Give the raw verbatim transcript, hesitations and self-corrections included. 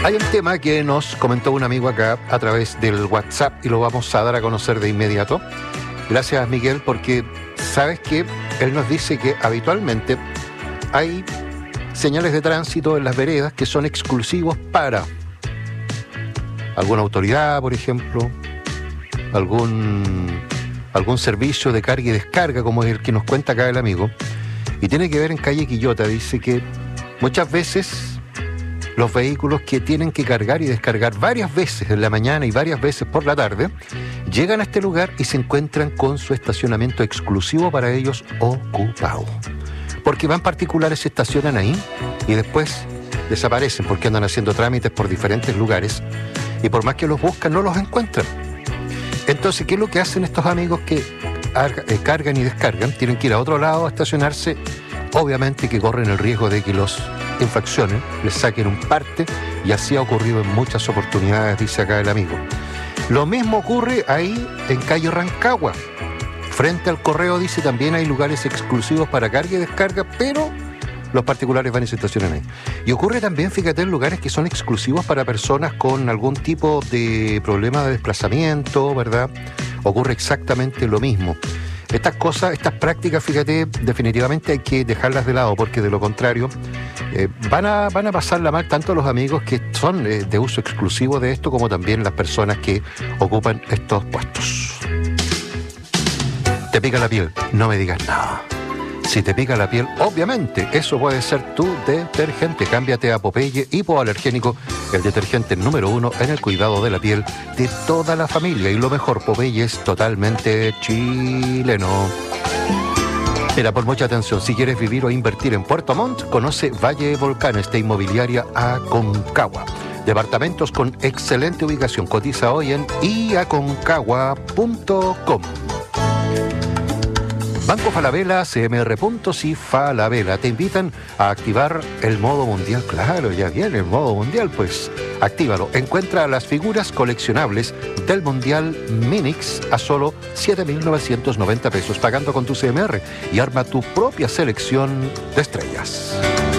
Hay un tema que nos comentó un amigo acá a través del WhatsApp y lo vamos a dar a conocer de inmediato. Gracias, Miguel, porque sabes que él nos dice que habitualmente hay señales de tránsito en las veredas que son exclusivos para alguna autoridad, por ejemplo, algún, algún servicio de carga y descarga, como es el que nos cuenta acá el amigo, y tiene que ver en calle Quillota. Dice que muchas veces los vehículos que tienen que cargar y descargar varias veces en la mañana y varias veces por la tarde, llegan a este lugar y se encuentran con su estacionamiento exclusivo para ellos ocupado. Porque van particulares, se estacionan ahí y después desaparecen porque andan haciendo trámites por diferentes lugares y por más que los buscan no los encuentran. Entonces, ¿qué es lo que hacen estos amigos que cargan y descargan? Tienen que ir a otro lado a estacionarse, obviamente que corren el riesgo de que los infraccionen, les saquen un parte, y así ha ocurrido en muchas oportunidades, dice acá el amigo. Lo mismo ocurre ahí en calle Rancagua. Frente al correo, dice, también hay lugares exclusivos para carga y descarga, pero los particulares van y se estacionan ahí. Y ocurre también, fíjate, en lugares que son exclusivos para personas con algún tipo de problema de desplazamiento, ¿verdad? Ocurre exactamente lo mismo. Estas cosas, estas prácticas, fíjate, definitivamente hay que dejarlas de lado, porque de lo contrario eh, van a, van a pasarla mal tanto los amigos que son eh, de uso exclusivo de esto, como también las personas que ocupan estos puestos. ¿Te pica la piel? No me digas nada. Si te pica la piel, obviamente, eso puede ser tu detergente. Cámbiate a Popeye Hipoalergénico, el detergente número uno en el cuidado de la piel de toda la familia. Y lo mejor, Popeye es totalmente chileno. Mira, por mucha atención, si quieres vivir o invertir en Puerto Montt, conoce Valle Volcanes de Inmobiliaria Aconcagua. Departamentos con excelente ubicación. Cotiza hoy en i aconcagua punto com. Banco Falabella, C M R Puntos y Falabella te invitan a activar el modo mundial. Claro, ya viene el modo mundial, pues actívalo. Encuentra las figuras coleccionables del Mundial Minix a solo siete mil novecientos noventa pesos pagando con tu C M R y arma tu propia selección de estrellas.